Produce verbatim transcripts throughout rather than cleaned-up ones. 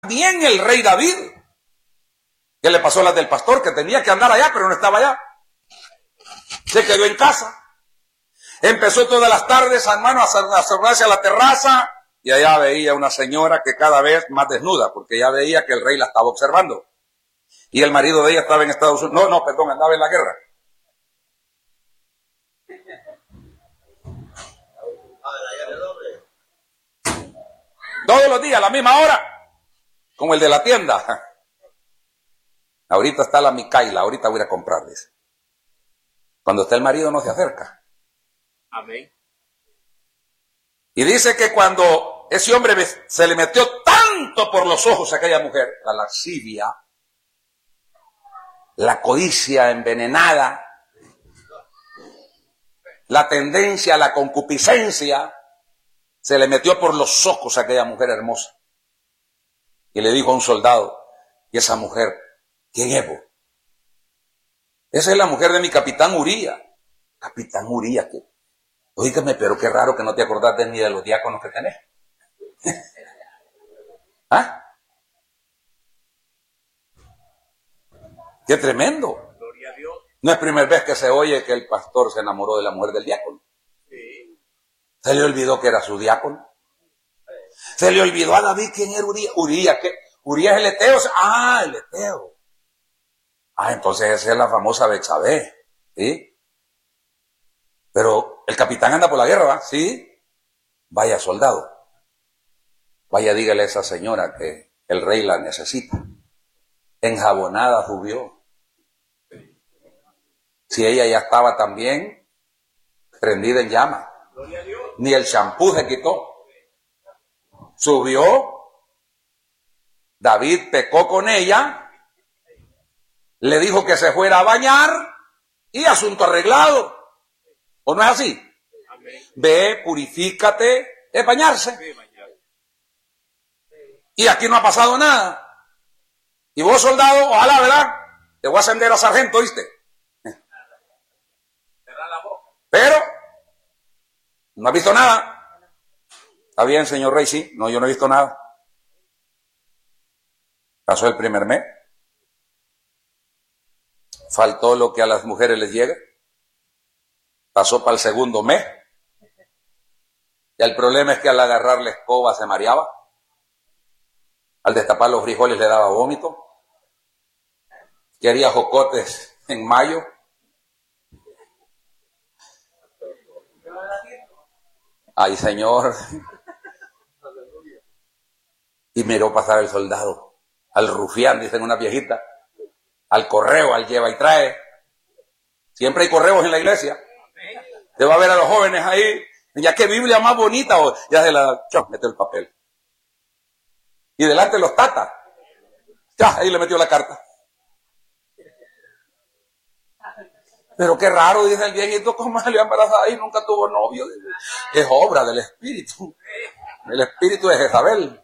Bien el rey David, que le pasó las del pastor, que tenía que andar allá, pero no estaba allá. Se quedó en casa. Empezó todas las tardes, hermano, a asomarse a la terraza, y allá veía una señora que cada vez más desnuda, porque ya veía que el rey la estaba observando. Y el marido de ella estaba en Estados Unidos. No, no, perdón, andaba en la guerra. Todos los días, a la misma hora, como el de la tienda. Ahorita está la Micaela, ahorita voy a ir a comprar, dice. Cuando está el marido no se acerca. Amén. Y dice que cuando ese hombre se le metió tanto por los ojos a aquella mujer, la lascivia, la codicia envenenada, la tendencia a la concupiscencia, se le metió por los ojos a aquella mujer hermosa. Y le dijo a un soldado, y esa mujer, ¿quién es vos? Esa es la mujer de mi capitán Uría. Capitán Uría, ¿qué? Oígame, pero qué raro que no te acordaste ni de los diáconos que tenés. ¿Ah? ¡Qué tremendo! Gloria a Dios. No es primera vez que se oye que el pastor se enamoró de la mujer del diácono. Sí. Se le olvidó que era su diácono. Se le olvidó a David quién era Uría. Uría, ¿qué? Uría es el eteo. Ah, el eteo. Ah, entonces esa es la famosa Betsabé. ¿Sí? Pero el capitán anda por la guerra, ¿va? Sí. Vaya soldado. Vaya, dígale a esa señora que el rey la necesita. Enjabonada subió. Si ella ya estaba también prendida en llama. Ni el champú se quitó. Subió. David pecó con ella. Le dijo que se fuera a bañar. Y asunto arreglado. ¿O no es así? Ve, purifícate. Es bañarse. Y aquí no ha pasado nada. Y vos, soldado, ojalá, ¿verdad? Te voy a ascender a sargento, ¿viste? Pero no has visto nada. Está bien, señor rey, sí. No, yo no he visto nada. Pasó el primer mes. Faltó lo que a las mujeres les llega. Pasó para el segundo mes. Y el problema es que al agarrar la escoba se mareaba. Al destapar los frijoles le daba vómito. Quería jocotes en mayo. Ay, señor. Y miró pasar el soldado. Al rufián, dicen una viejita. Al correo, al lleva y trae. Siempre hay correos en la iglesia. Te va a ver a los jóvenes ahí. Ya qué Biblia más bonita. Ya se la... Chau, metió el papel. Y delante los tatas. Ya, ahí le metió la carta. Pero qué raro, dice el viejito, cómo salió embarazada y nunca tuvo novio. Es obra del espíritu. El espíritu de Jezabel.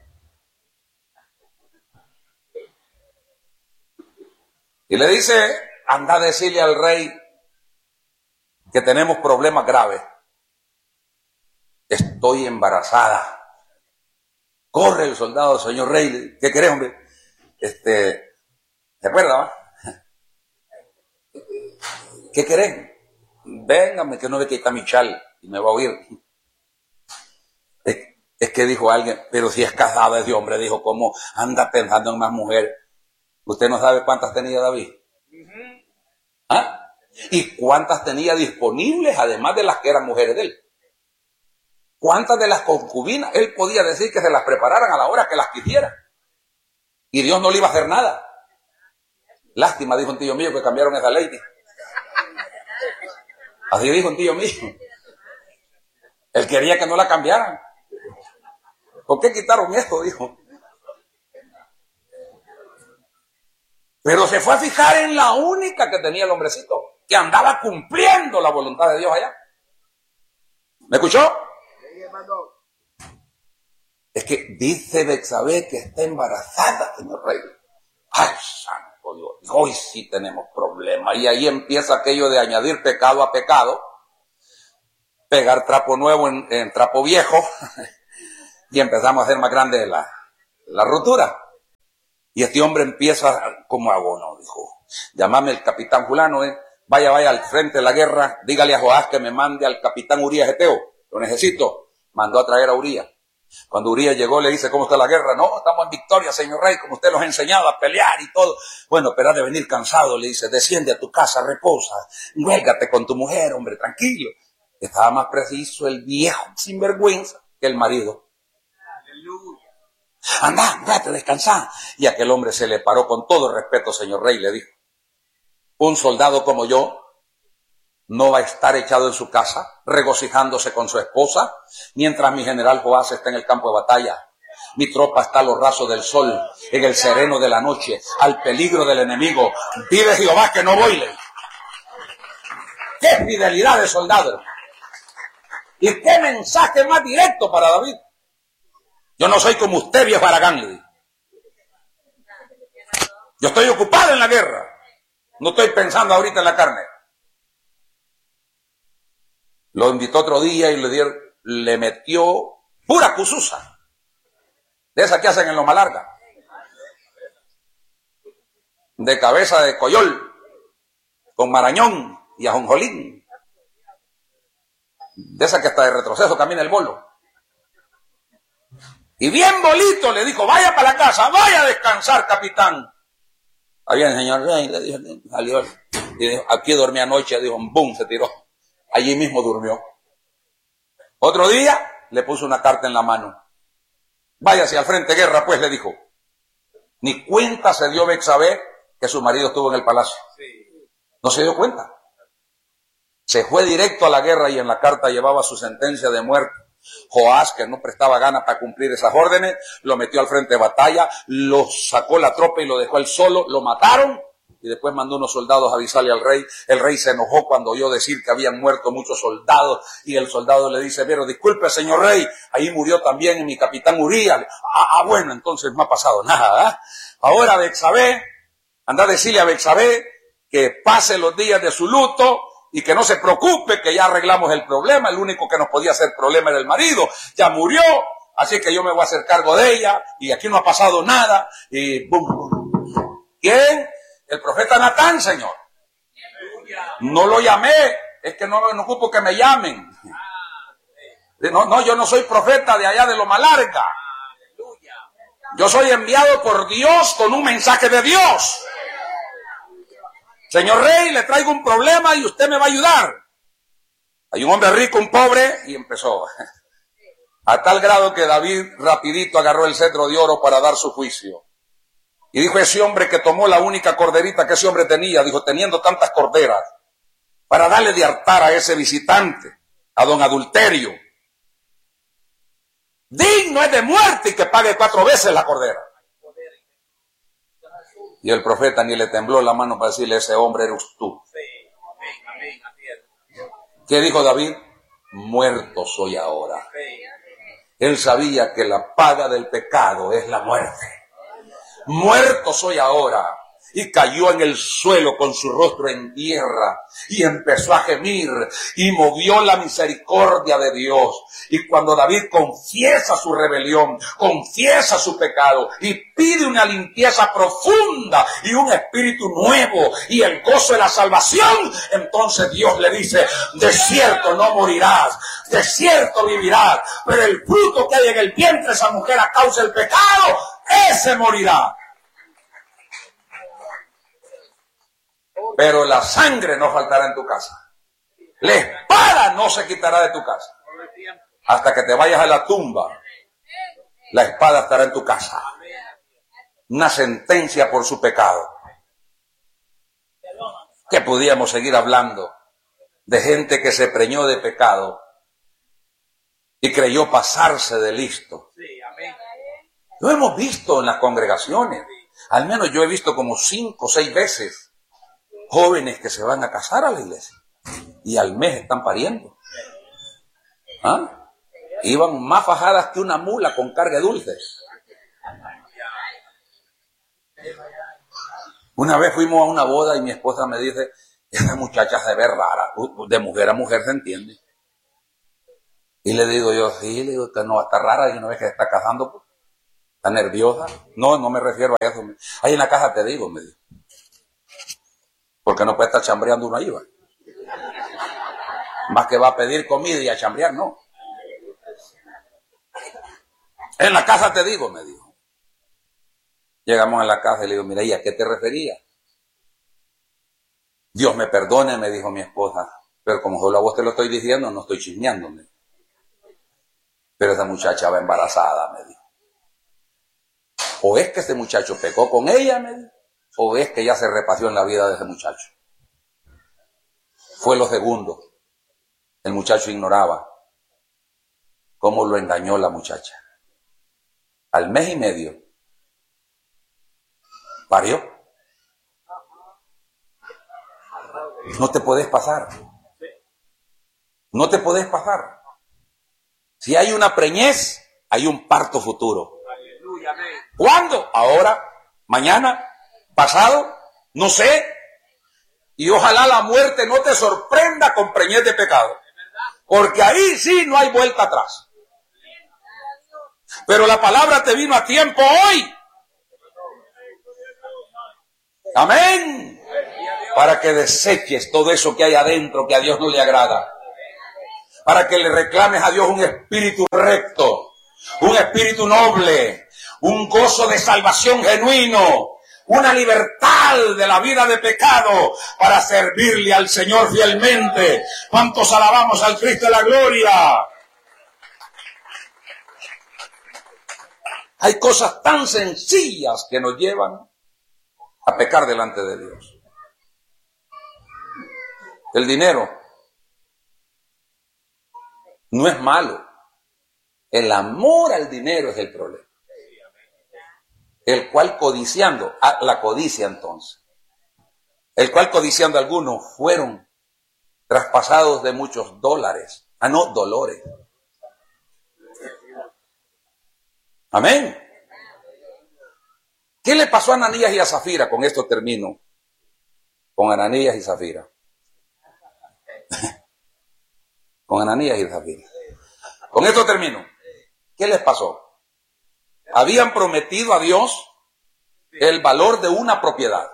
Y le dice, anda a decirle al rey que tenemos problemas graves. Estoy embarazada. Corre el soldado, señor rey. ¿Qué querés, hombre? Este, ¿se acuerda, va? ¿Qué querés? Véngame, que no ve que está mi chal y me va a oír. Es, es que dijo alguien, pero si es casada ese hombre, dijo, ¿cómo anda pensando en más mujeres? ¿Usted no sabe cuántas tenía David? ¿Ah? ¿Y cuántas tenía disponibles, además de las que eran mujeres de él? ¿Cuántas de las concubinas él podía decir que se las prepararan a la hora que las quisiera? Y Dios no le iba a hacer nada. Lástima, dijo un tío mío, que cambiaron esa ley. Así dijo un tío mío. Él quería que no la cambiaran. ¿Por qué quitaron esto? Dijo. Pero se fue a fijar en la única que tenía el hombrecito, que andaba cumpliendo la voluntad de Dios allá. ¿Me escuchó? Es que dice Betsabé que está embarazada, señor rey. Ay, santo Dios, hoy sí tenemos problemas. Y ahí empieza aquello de añadir pecado a pecado, pegar trapo nuevo en, en trapo viejo, y empezamos a hacer más grande la, la ruptura. Y este hombre empieza, ¿cómo hago? No, dijo, llámame el capitán fulano, eh. vaya, vaya al frente de la guerra, dígale a Joás que me mande al capitán Urías Eteo, lo necesito. Mandó a traer a Urías. Cuando Urías llegó le dice, ¿cómo está la guerra? No, estamos en victoria, señor rey, como usted nos ha enseñado a pelear y todo. Bueno, pero has de venir cansado, le dice, desciende a tu casa, reposa, huélgate con tu mujer, hombre, tranquilo. Estaba más preciso el viejo sinvergüenza que el marido. Aleluya. Anda, vete, descansa. Y aquel hombre se le paró con todo respeto, señor rey, le dijo, un soldado como yo no va a estar echado en su casa, regocijándose con su esposa, mientras mi general Joás está en el campo de batalla. Mi tropa está a los rasos del sol, en el sereno de la noche, al peligro del enemigo. Vive Jehová que no voy. Le. ¡Qué fidelidad de soldado! ¿Y qué mensaje más directo para David? Yo no soy como usted, viejo Aragán, le dijo. Yo estoy ocupado en la guerra. No estoy pensando ahorita en la carne. Lo invitó otro día y le, dio, le metió pura cususa. De esa que hacen en Loma Larga. De cabeza de coyol. Con marañón y ajonjolín. De esa que hasta de retroceso camina el bolo. Y bien bolito le dijo, vaya para la casa, vaya a descansar, capitán. Ahí el señor rey le dijo, salió. Y dijo, aquí dormí anoche, dijo, boom, se tiró. Allí mismo durmió. Otro día le puso una carta en la mano. Váyase al frente de guerra, pues, le dijo. Ni cuenta se dio Betsabé que su marido estuvo en el palacio. No se dio cuenta. Se fue directo a la guerra y en la carta llevaba su sentencia de muerte. Joás, que no prestaba ganas para cumplir esas órdenes, lo metió al frente de batalla, lo sacó la tropa y lo dejó él solo, lo mataron. Y después mandó unos soldados a avisarle al rey. El rey se enojó cuando oyó decir que habían muerto muchos soldados. Y el soldado le dice, pero disculpe, señor rey, ahí murió también mi capitán Urías. Ah, ah bueno, entonces no ha pasado nada. ¿eh? Ahora Betsabé, anda a decirle a Betsabé que pase los días de su luto y que no se preocupe, que ya arreglamos el problema. El único que nos podía hacer problema era el marido. Ya murió, así que yo me voy a hacer cargo de ella. Y aquí no ha pasado nada. Y bum, bum. ¿Quién? El profeta Natán, señor. No lo llamé, es que no, no ocupo que me llamen. No, no, yo no soy profeta de allá de Loma Larga. Yo soy enviado por Dios con un mensaje de Dios. Señor rey, le traigo un problema y usted me va a ayudar. Hay un hombre rico, un pobre, y empezó. A tal grado que David rapidito agarró el cetro de oro para dar su juicio. Y dijo ese hombre que tomó la única corderita que ese hombre tenía, dijo, teniendo tantas corderas, para darle de hartar a ese visitante, a don Adulterio. Digno es de muerte y que pague cuatro veces la cordera. Y el profeta ni le tembló la mano para decirle, ese hombre eres tú. ¿Qué dijo David? Muerto soy ahora. Él sabía que la paga del pecado es la muerte. Muerto soy ahora. Y cayó en el suelo con su rostro en tierra y empezó a gemir y movió la misericordia de Dios. Y cuando David confiesa su rebelión, confiesa su pecado y pide una limpieza profunda y un espíritu nuevo y el gozo de la salvación, entonces Dios le dice, de cierto no morirás, de cierto vivirás, pero el fruto que hay en el vientre de esa mujer a causa del pecado, ese morirá. Pero la sangre no faltará en tu casa. La espada no se quitará de tu casa. Hasta que te vayas a la tumba, la espada estará en tu casa. Una sentencia por su pecado. Que podíamos seguir hablando de gente que se preñó de pecado y creyó pasarse de listo. Lo hemos visto en las congregaciones. Al menos yo he visto como cinco o seis veces jóvenes que se van a casar a la iglesia y al mes están pariendo. ¿Ah? Iban más fajadas que una mula con carga de dulces. Una vez fuimos a una boda y mi esposa me dice, esa muchacha se ve rara, de mujer a mujer se entiende. Y le digo yo, sí, le digo, que no va a estar rara y una vez que se está casando, pues. ¿Está nerviosa? No, no me refiero a eso. Ahí en la casa te digo, me dijo. Porque no puede estar chambreando uno ahí, va. Más que va a pedir comida y a chambrear, no. En la casa te digo, me dijo. Llegamos a la casa y le digo, mira, ¿y a qué te referías? Dios me perdone, me dijo mi esposa, pero como solo a vos te lo estoy diciendo, no estoy chismeándome. Pero esa muchacha va embarazada, me dijo. O es que este muchacho pecó con ella, me dijo, o es que ya se repasió en la vida de ese muchacho. Fue lo segundo. El muchacho ignoraba cómo lo engañó la muchacha. Al mes y medio, parió. No te podés pasar. No te podés pasar. Si hay una preñez, hay un parto futuro. ¿Cuándo? Ahora, mañana, pasado, no sé. Y ojalá la muerte no te sorprenda con preñez de pecado. Porque ahí sí no hay vuelta atrás. Pero la palabra te vino a tiempo hoy. Amén. Para que deseches todo eso que hay adentro que a Dios no le agrada. Para que le reclames a Dios un espíritu recto, un espíritu noble, un gozo de salvación genuino, una libertad de la vida de pecado para servirle al Señor fielmente. ¿Cuántos alabamos al Cristo de la gloria? Hay cosas tan sencillas que nos llevan a pecar delante de Dios. El dinero no es malo. El amor al dinero es el problema. El cual codiciando, ah, la codicia entonces, el cual codiciando algunos fueron traspasados de muchos dólares, ah no, dolores. Amén. ¿Qué le pasó a Ananías y a Zafira? Con esto termino. Con Ananías y Zafira. Con Ananías y Zafira. Con esto termino. ¿Qué les pasó? Habían prometido a Dios el valor de una propiedad.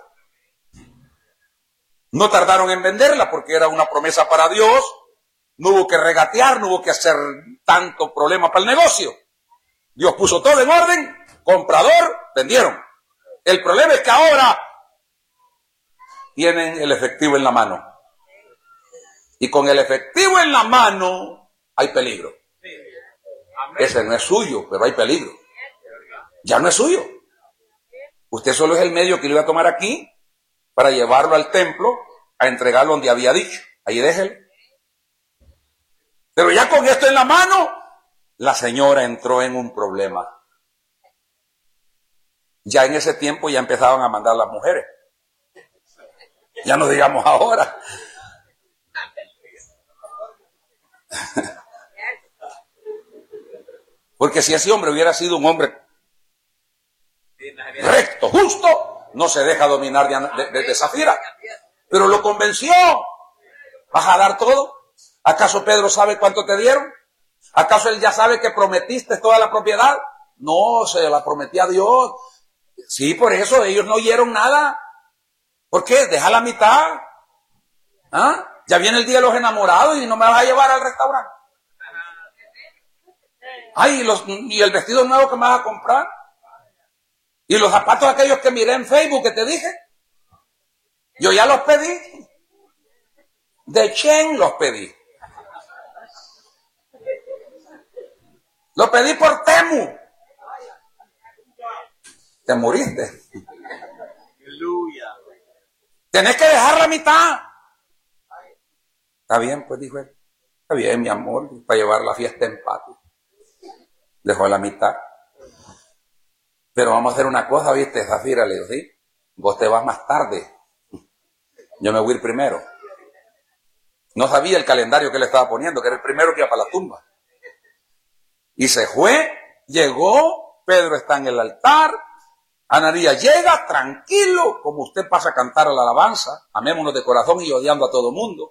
No tardaron en venderla porque era una promesa para Dios. No hubo que regatear, no hubo que hacer tanto problema para el negocio. Dios puso todo en orden, comprador, vendieron. El problema es que ahora tienen el efectivo en la mano. Y con el efectivo en la mano hay peligro. Ese no es suyo, pero hay peligro. Ya no es suyo. Usted solo es el medio que lo iba a tomar aquí para llevarlo al templo a entregarlo donde había dicho. Ahí déjelo. Pero ya con esto en la mano, la señora entró en un problema. Ya en ese tiempo ya empezaban a mandar las mujeres. Ya no digamos ahora. Porque si ese hombre hubiera sido un hombre recto, justo, no se deja dominar de, de, de Zafira. Pero lo convenció. ¿Vas a dar todo? ¿Acaso Pedro sabe cuánto te dieron? ¿Acaso él ya sabe que prometiste toda la propiedad? No, se la prometí a Dios. Sí, por eso ellos no oyeron nada. ¿Por qué? Deja la mitad. ¿Ah? Ya viene el día de los enamorados y no me vas a llevar al restaurante. Ay, ¿y, los, y el vestido nuevo que me vas a comprar? ¿Y los zapatos aquellos que miré en Facebook que te dije? Yo ya los pedí. De Chen los pedí. Los pedí por Temu. Te moriste. Tenés que dejar la mitad. Está bien, pues dijo él. Está bien, mi amor, para llevar la fiesta en patio. Dejó la mitad. Pero vamos a hacer una cosa, ¿viste, Zafira? Le digo, sí, vos te vas más tarde. Yo me voy a ir primero. No sabía el calendario que le estaba poniendo, que era el primero que iba para la tumba. Y se fue, llegó, Pedro está en el altar, Ananías llega tranquilo, como usted pasa a cantar a la alabanza, amémonos de corazón y odiando a todo mundo.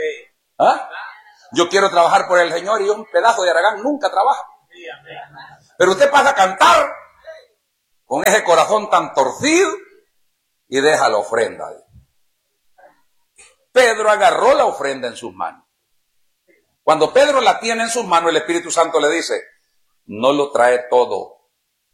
¿Ah? Yo quiero trabajar por el Señor y un pedazo de Aragán nunca trabaja. Pero usted pasa a cantar con ese corazón tan torcido y deja la ofrenda. Pedro agarró la ofrenda en sus manos. Cuando Pedro la tiene en sus manos, el Espíritu Santo le dice, no lo trae todo.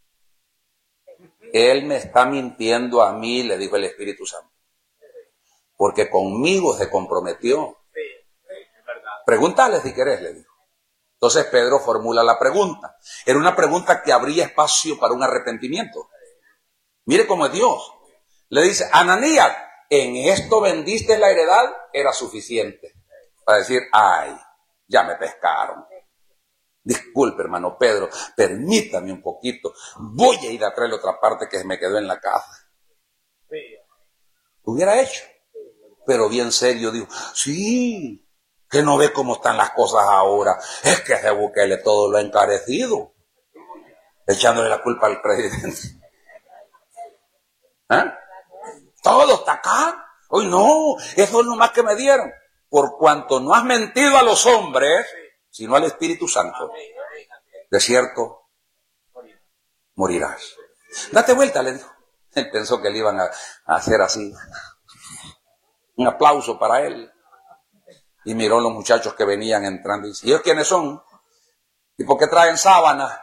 Él me está mintiendo a mí, le dijo el Espíritu Santo. Porque conmigo se comprometió. Pregúntale si querés, le dijo. Entonces Pedro formula la pregunta. Era una pregunta que abría espacio para un arrepentimiento. Mire cómo es Dios. Le dice, Ananías, ¿en esto vendiste la heredad? Era suficiente para decir, ay, ya me pescaron. Disculpe, hermano Pedro, permítame un poquito. Voy a ir a traerle otra parte que me quedó en la casa. Hubiera hecho. Pero bien serio dijo, sí, que no ve cómo están las cosas ahora. Es que ese Bukele todo lo ha encarecido. Echándole la culpa al presidente. ¿Eh? Todo está acá. Hoy no, eso es lo más que me dieron. Por cuanto no has mentido a los hombres, sino al Espíritu Santo, de cierto, morirás. Date vuelta, le dijo. Él pensó que le iban a, a hacer así. Un aplauso para él. Y miró a los muchachos que venían entrando y dice, ¿y ellos quiénes son? ¿Y por qué traen sábanas?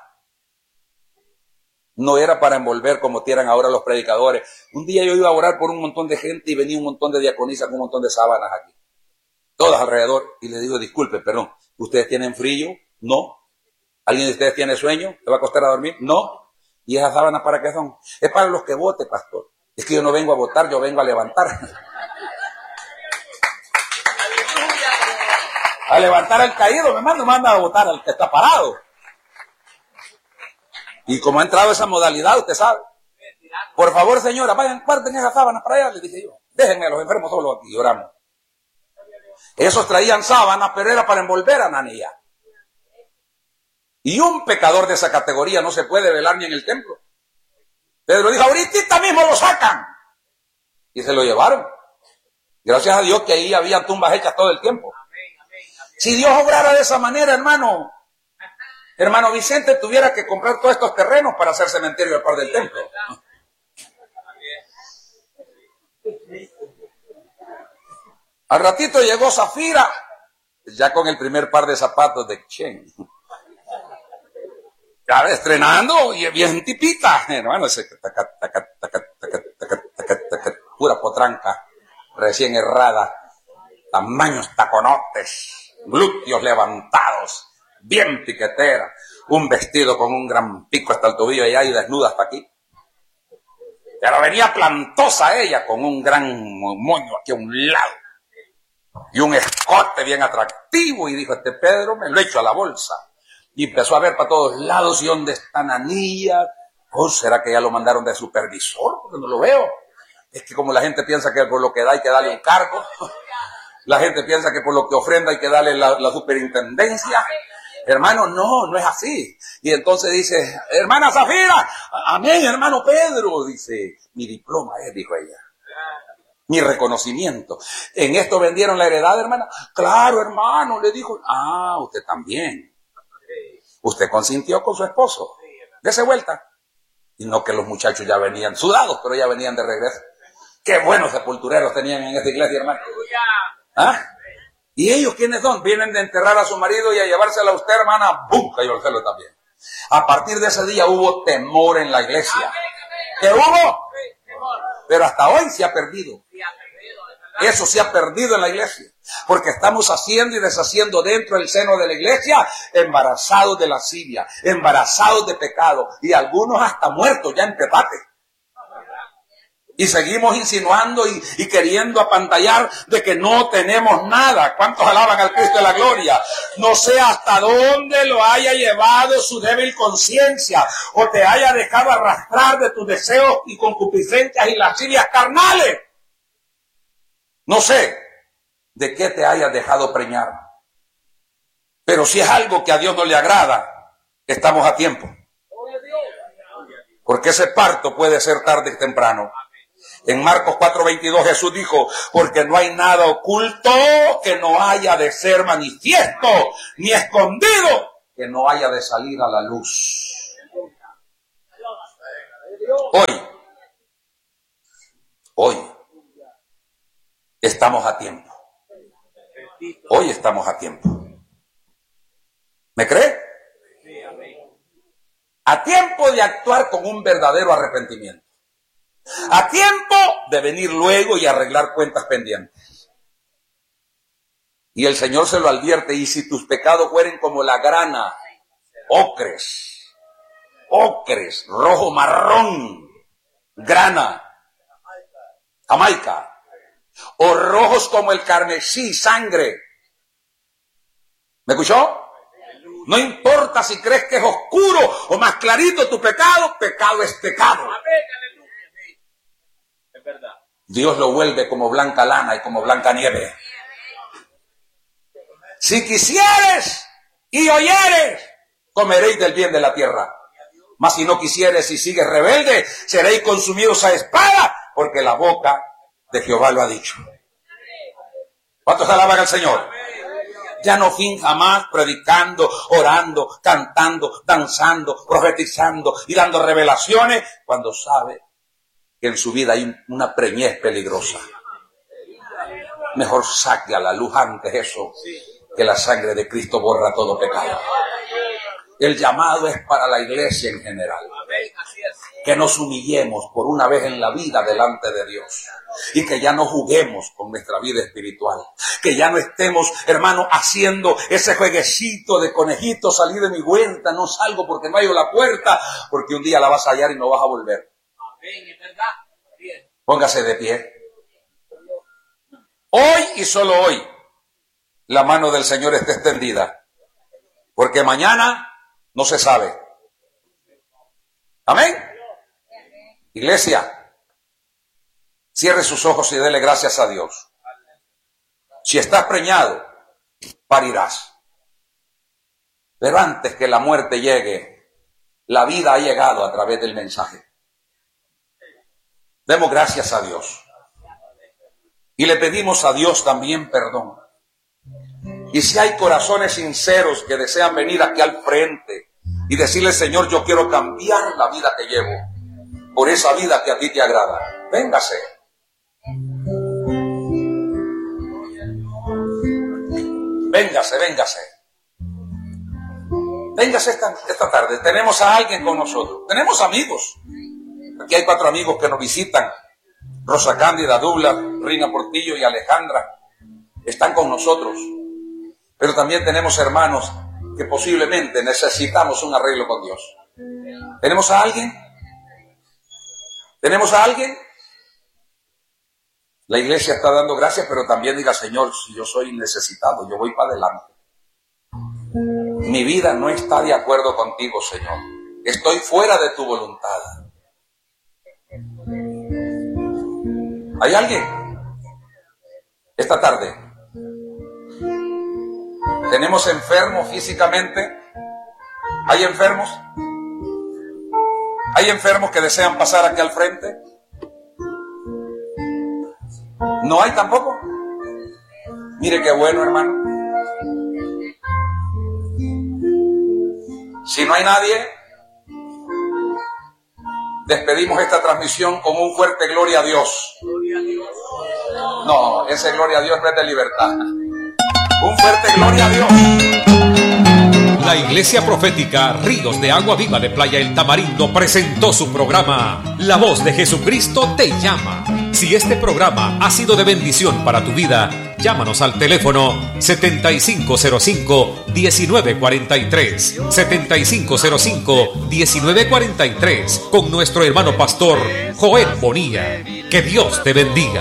No era para envolver como tiran ahora los predicadores. Un día yo iba a orar por un montón de gente y venía un montón de diaconisas con un montón de sábanas aquí. Todas alrededor. Y le digo, disculpe, perdón, ¿ustedes tienen frío? No. ¿Alguien de ustedes tiene sueño? ¿Le va a costar a dormir? No. ¿Y esas sábanas para qué son? Es para los que vote, pastor. Es que yo no vengo a votar, yo vengo a levantar. A levantar al caído, me manda, manda a votar al que está parado. Y como ha entrado esa modalidad, usted sabe. Por favor, señora, vayan, guarden esas sábanas para allá, le dije yo. Déjenme a los enfermos solos aquí, y oramos. Esos traían sábanas, pero era para envolver a Ananías. Y un pecador de esa categoría no se puede velar ni en el templo. Pedro dijo, ahorita mismo lo sacan. Y se lo llevaron. Gracias a Dios que ahí había tumbas hechas todo el tiempo. Si Dios obrara de esa manera, hermano, hermano Vicente tuviera que comprar todos estos terrenos para hacer cementerio al par del templo. Al ratito llegó Zafira, ya con el primer par de zapatos de Chen. Ya estrenando y bien tipita, hermano, ese taca, taca, taca, taca, taca, taca, taca, pura potranca, recién errada, tamaños taconotes, glúteos levantados, bien piquetera, un vestido con un gran pico hasta el tobillo allá y desnuda hasta aquí. Pero venía plantosa ella con un gran moño aquí a un lado y un escote bien atractivo y dijo, este Pedro me lo echo a la bolsa. Y empezó a ver para todos lados, ¿y dónde está Ananías? ¿O será que ya lo mandaron de supervisor? Porque no lo veo. Es que como la gente piensa que por lo que da hay que darle un cargo, la gente piensa que por lo que ofrenda hay que darle la, la superintendencia. Hermano, no, no es así. Y entonces dice, hermana Zafira, amén, hermano Pedro. Dice, mi diploma es, dijo ella. Mi reconocimiento. ¿En esto vendieron la heredad, hermana? Claro, hermano, le dijo. Ah, usted también. Usted consintió con su esposo. Dese vuelta. Y no que los muchachos ya venían sudados, pero ya venían de regreso. Qué buenos sepultureros tenían en esta iglesia, hermano. ¿Ah? ¿Y ellos quiénes son? Vienen de enterrar a su marido y a llevársela a usted, hermana. ¡Bum! Cayó el celo también. A partir de ese día hubo temor en la iglesia. ¿Qué hubo? Pero hasta hoy se ha perdido. Eso se ha perdido en la iglesia. Porque estamos haciendo y deshaciendo dentro del seno de la iglesia embarazados de lascivia, embarazados de pecado y algunos hasta muertos ya en pepate. Y seguimos insinuando y, y queriendo apantallar de que no tenemos nada. ¿Cuántos alaban al Cristo de la gloria? No sé hasta dónde lo haya llevado su débil conciencia o te haya dejado arrastrar de tus deseos y concupiscencias y lascivias carnales. No sé de qué te hayas dejado preñar. Pero si es algo que a Dios no le agrada, estamos a tiempo. Porque ese parto puede ser tarde y temprano. En Marcos cuatro veintidós Jesús dijo, porque no hay nada oculto que no haya de ser manifiesto, ni escondido que no haya de salir a la luz. Hoy, hoy, estamos a tiempo. Hoy estamos a tiempo. ¿Me cree? A tiempo de actuar con un verdadero arrepentimiento. A tiempo de venir luego y arreglar cuentas pendientes. Y el Señor se lo advierte: y si tus pecados fueren como la grana, ocres, ocres, rojo marrón, grana, jamaica, o rojos como el carmesí, sangre. ¿Me escuchó? No importa si crees que es oscuro o más clarito tu pecado, pecado es pecado. Es verdad. Dios lo vuelve como blanca lana y como blanca nieve. Si quisieres y oyeres, comeréis del bien de la tierra. Mas si no quisieres y sigues rebelde, seréis consumidos a espada, porque la boca de Jehová lo ha dicho. ¿Cuántos alaban al Señor? Ya no finja más predicando, orando, cantando, danzando, profetizando y dando revelaciones cuando sabe que en su vida hay una preñez peligrosa. Mejor saque a la luz antes eso, que la sangre de Cristo borra todo pecado. El llamado es para la iglesia en general. Que nos humillemos por una vez en la vida delante de Dios. Y que ya no juguemos con nuestra vida espiritual. Que ya no estemos, hermano, haciendo ese jueguecito de conejito, salí de mi huerta, no salgo porque no hallo la puerta, porque un día la vas a hallar y no vas a volver. Póngase de pie. Hoy y solo hoy, la mano del Señor está extendida. Porque mañana no se sabe. Amén. Iglesia, cierre sus ojos y dele gracias a Dios. Si estás preñado, parirás. Pero antes que la muerte llegue, la vida ha llegado a través del mensaje. Demos gracias a Dios. Y le pedimos a Dios también perdón. Y si hay corazones sinceros que desean venir aquí al frente y decirle: Señor, yo quiero cambiar la vida que llevo por esa vida que a ti te agrada, véngase. Véngase, véngase. Véngase esta, esta tarde. Tenemos a alguien con nosotros. Tenemos amigos. Aquí hay cuatro amigos que nos visitan. Rosa Cándida, Douglas, Rina Portillo y Alejandra están con nosotros. Pero también tenemos hermanos que posiblemente necesitamos un arreglo con Dios. ¿Tenemos a alguien? ¿Tenemos a alguien? La iglesia está dando gracias, pero también diga: Señor, si yo soy necesitado, yo voy para adelante. Mi vida no está de acuerdo contigo, Señor. Estoy fuera de tu voluntad. ¿Hay alguien? Esta tarde. ¿Tenemos enfermos físicamente? ¿Hay enfermos? ¿Hay enfermos que desean pasar aquí al frente? ¿No hay tampoco? Mire qué bueno, hermano. Si no hay nadie, despedimos esta transmisión con un fuerte gloria a Dios. No, ese gloria a Dios no es de libertad. Un fuerte gloria a Dios. La Iglesia Profética Ríos de Agua Viva de Playa El Tamarindo presentó su programa La Voz de Jesucristo te llama. Si este programa ha sido de bendición para tu vida, llámanos al teléfono setenta y cinco cero cinco, diecinueve cuarenta y tres, setenta y cinco cero cinco, diecinueve cuarenta y tres, con nuestro hermano pastor Joel Bonilla. Que Dios te bendiga.